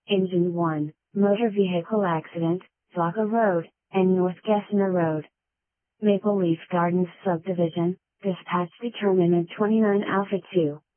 Engine 1, Motor Vehicle Accident, Vaca Road, and North Gessner Road. Maple Leaf Gardens Subdivision, Dispatch determinant 29 Alpha 2.